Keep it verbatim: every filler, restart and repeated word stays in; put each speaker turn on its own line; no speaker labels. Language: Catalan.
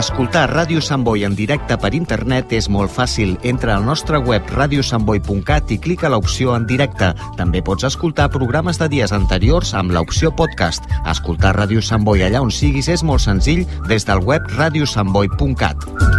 Escoltar Ràdio Sant Boi en directe per internet és molt fàcil. Entra al nostre web radio sant boi punt cat i clica a l'opció en directe. També pots escoltar programes de dies anteriors amb l'opció podcast. Escoltar Ràdio Sant Boi allà on siguis és molt senzill des del web radio sant boi punt cat.